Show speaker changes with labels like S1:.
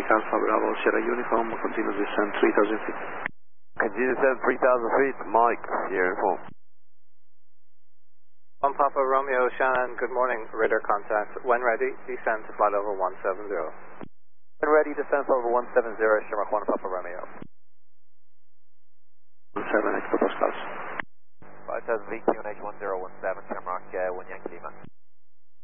S1: Mike Alpha Bravo Sierra Uniform, continuous descent 3,000 feet.
S2: Continue descent 3,000 feet, Mike, Sierra Uniform.
S3: On Papa Romeo, Shannon, good morning, radar contact. When ready, descend to flight level 170.
S4: When ready, descend to level 170, Shamrock 1 Papa Romeo.
S1: 17 hectopascals.
S4: 5000 feet, QNH 1017, Shamrock 1 Yankee Lima.